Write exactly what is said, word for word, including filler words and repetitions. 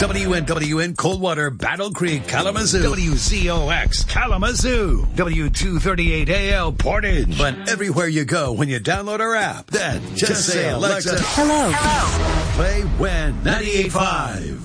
W N W N Coldwater, Battle Creek, Kalamazoo. W Z O X, Kalamazoo. W two thirty-eight A L, Portage. But everywhere you go when you download our app, then just, just say, Alexa, hello. Hello. Play W E N ninety-eight point five.